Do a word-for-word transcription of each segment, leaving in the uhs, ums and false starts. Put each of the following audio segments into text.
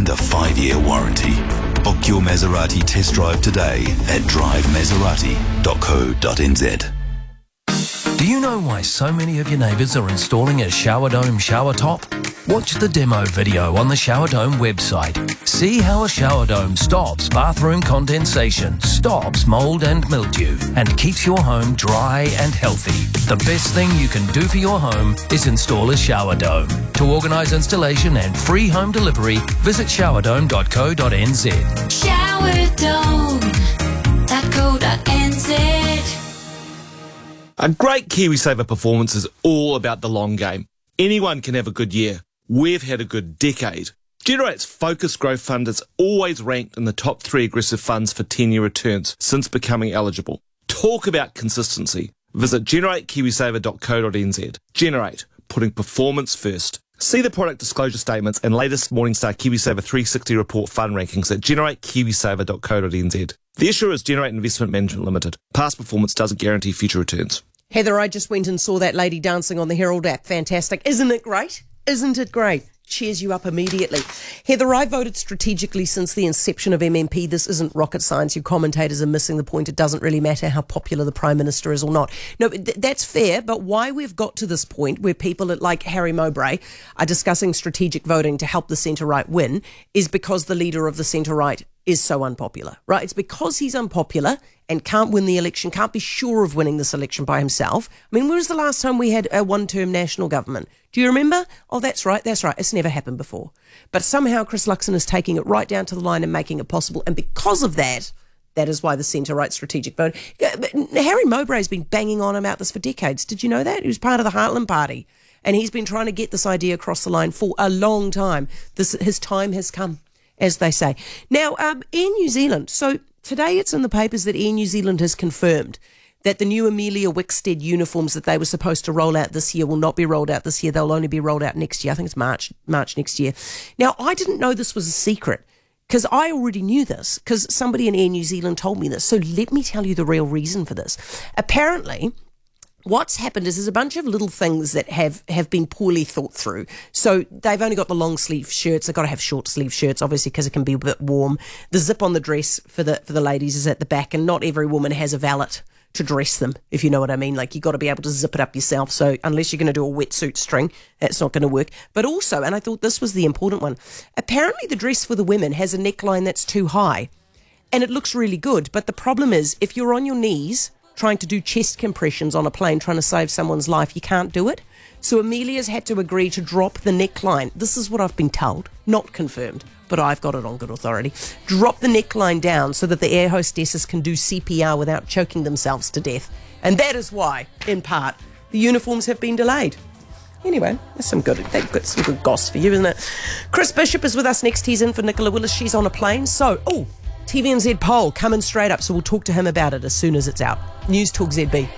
and a five-year warranty. Book your Maserati test drive today at drive maserati dot co dot n z. Do you know why so many of your neighbours are installing a Shower Dome shower top? Watch the demo video on the Shower Dome website. See how a shower dome stops bathroom condensation, stops mould and mildew, and keeps your home dry and healthy. The best thing you can do for your home is install a shower dome. To organise installation and free home delivery, visit shower dome dot co dot n z. shower dome dot co dot n z. A great KiwiSaver performance is all about the long game. Anyone can have a good year. We've had a good decade. Generate's Focus Growth Fund is always ranked in the top three aggressive funds for ten-year returns since becoming eligible. Talk about consistency. Visit generate kiwisaver dot co dot n z. Generate, putting performance first. See the product disclosure statements and latest Morningstar KiwiSaver three sixty report fund rankings at generate kiwisaver dot co dot n z. The issuer is Generate Investment Management Limited. Past performance doesn't guarantee future returns. Heather, I just went and saw that lady dancing on the Herald app. Fantastic. Isn't it great? Isn't it great? Cheers you up immediately. Heather, I voted strategically since the inception of M M P. This isn't rocket science. You commentators are missing the point. It doesn't really matter how popular the Prime Minister is or not. No, th- that's fair, but why we've got to this point where people like Harry Mowbray are discussing strategic voting to help the centre-right win is because the leader of the centre-right is so unpopular, right? It's because he's unpopular and can't win the election, can't be sure of winning this election by himself. I mean, when was the last time we had a one-term national government? Do you remember? Oh, that's right, that's right. It's never happened before. But somehow Chris Luxon is taking it right down to the line and making it possible. And because of that, that is why the centre-right strategic vote. Harry Mowbray has been banging on about this for decades. Did you know that? He was part of the Heartland Party. And he's been trying to get this idea across the line for a long time. This, his time has come, as they say. Now, um, Air New Zealand. So today it's in the papers that Air New Zealand has confirmed that the new Amelia Wickstead uniforms that they were supposed to roll out this year will not be rolled out this year. They'll only be rolled out next year. I think it's March, March next year. Now, I didn't know this was a secret because I already knew this because somebody in Air New Zealand told me this. So let me tell you the real reason for this. Apparently, what's happened is there's a bunch of little things that have, have been poorly thought through. So they've only got the long sleeve shirts. They've got to have short sleeve shirts, obviously, because it can be a bit warm. The zip on the dress for the for the ladies is at the back, and not every woman has a valet to dress them, if you know what I mean. Like, you've got to be able to zip it up yourself. So unless you're going to do a wetsuit string, that's not going to work. But also, and I thought this was the important one, apparently the dress for the women has a neckline that's too high. And it looks really good. But the problem is, if you're on your knees trying to do chest compressions on a plane, trying to save someone's life, you can't do it. So Amelia's had to agree to drop the neckline. This is what I've been told, not confirmed, but I've got it on good authority. Drop the neckline down so that the air hostesses can do C P R without choking themselves to death. And that is why, in part, the uniforms have been delayed. Anyway, that's some good, that's good, some good goss for you, isn't it? Chris Bishop is with us next. He's in for Nicola Willis. She's on a plane. So, oh, T V N Z poll coming straight up, so we'll talk to him about it as soon as it's out. News Talk Z B.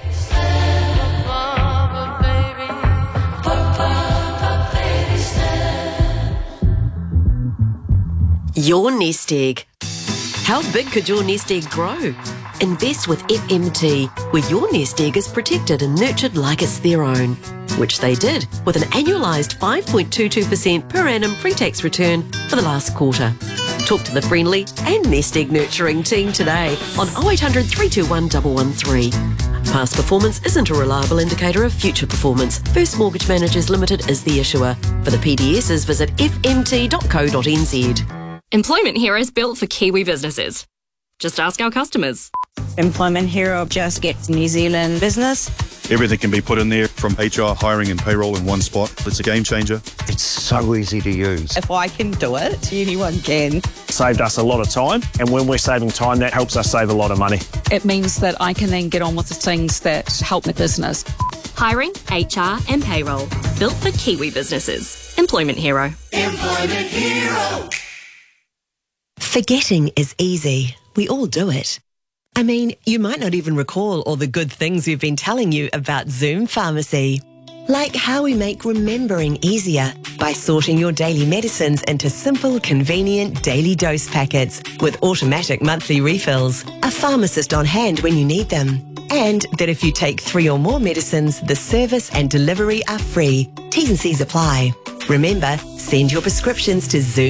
Your nest egg. How big could your nest egg grow? Invest with F M T, where your nest egg is protected and nurtured like it's their own, which they did with an annualised five point two two percent per annum pre-tax return for the last quarter. Talk to the friendly and nest egg nurturing team today on oh eight hundred, three two one, one one three. Past performance isn't a reliable indicator of future performance. First Mortgage Managers Limited is the issuer. For the P D Ss, visit f m t dot co dot n z. Employment Hero is built for Kiwi businesses. Just ask our customers. Employment Hero just gets New Zealand business. Everything can be put in there, from H R, hiring and payroll in one spot. It's a game changer. It's so easy to use. If I can do it, anyone can. Saved us a lot of time, and when we're saving time, that helps us save a lot of money. It means that I can then get on with the things that help my business. Hiring, H R and payroll. Built for Kiwi businesses. Employment Hero. Employment Hero. Forgetting is easy. We all do it. I mean, you might not even recall all the good things we've been telling you about Zoom Pharmacy. Like how we make remembering easier by sorting your daily medicines into simple, convenient daily dose packets with automatic monthly refills, a pharmacist on hand when you need them. And that if you take three or more medicines, the service and delivery are free. T's and C's apply. Remember, send your prescriptions to Zoom